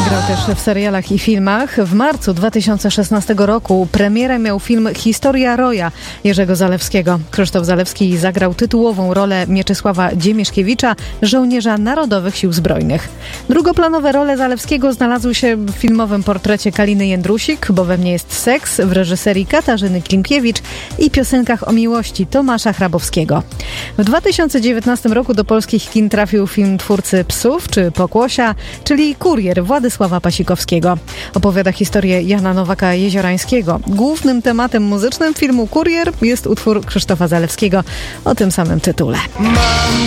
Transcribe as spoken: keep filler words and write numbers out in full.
Grał też w serialach i filmach. W marcu dwa tysiące szesnastego roku premierę miał film Historia Roya Jerzego Zalewskiego. Krzysztof Zalewski zagrał tytułową rolę Mieczysława Dziemieszkiewicza, żołnierza Narodowych Sił Zbrojnych. Drugoplanowe role Zalewskiego znalazły się w filmowym portrecie Kaliny Jędrusik, Bo we mnie jest seks, w reżyserii Katarzyny Klimkiewicz i piosenkach o miłości Tomasza Hrabowskiego. W dwa tysiące dziewiętnastym roku do polskich kin trafił film twórcy Psów czy Pokłosia, czyli Kurier Władysława Pasikowskiego. Opowiada historię Jana Nowaka-Jeziorańskiego. Głównym tematem muzycznym filmu Kurier jest utwór Krzysztofa Zalewskiego o tym samym tytule. Mam